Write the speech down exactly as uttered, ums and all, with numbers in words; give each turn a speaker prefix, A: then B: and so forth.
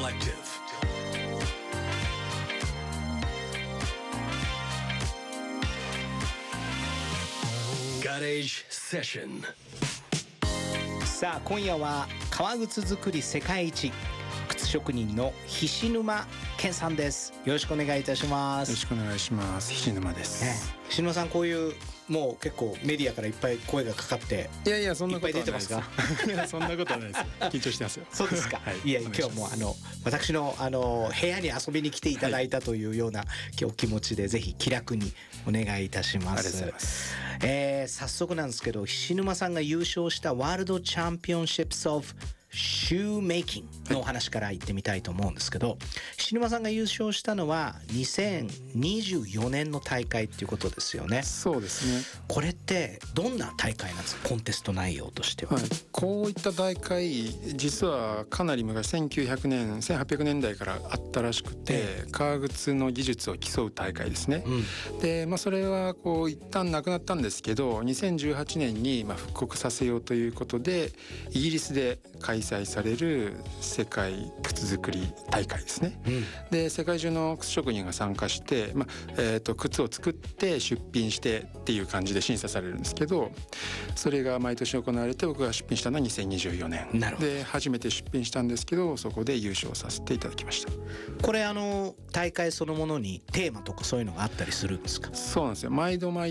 A: Collective. Garage Session.
B: さあ今夜は革靴作り世界一靴職人の菱沼健さんです。よろしくお願いいたします。
C: よろしくお願いします。菱沼です、ね、
B: 菱沼さん、こういうもう結構メディアからいっぱい声がかかって
C: いやいやそんなことはない
B: です。いっぱい出てますか？
C: いやそんなことはないです。緊張してますよ。
B: そうですか、はい、いや今日もあの私のあの部屋に遊びに来ていただいたというような、はい、今日気持ちでぜひ気楽にお願いいたします。
C: ありがとうございます。
B: えー、早速なんですけど、菱沼さんが優勝したワールドチャンピオンシップスオブシューメイキングのお話から言ってみたいと思うんですけど、菱沼さんが優勝したのはにせんにじゅうよねんの大会っていうことですよね。
C: そうですね。
B: これってどんな大会なんですか、コンテスト内容としては。
C: はい、こういった大会実はかなり昔せんきゅうひゃくねんせんはっぴゃくねんだいからあったらしくて、ええ、革靴の技術を競う大会ですね、うん、で、まあ、それはこう一旦なくなったんですけど、にせんじゅうはちねんにまあ復刻させようということでイギリスで開催される世界靴作り大会ですね、うん、で世界中の靴職人が参加して、まあえー、と靴を作って出品してっていう感じで審査されるんですけど、それが毎年行われて、僕が出品したのはにせんにじゅうよねんで初めて出品したんですけど、そこで優勝させていただきました。
B: これあの大会そのものにテーマとかそういうのがあったりするんですか？
C: そうなんですよ。毎度毎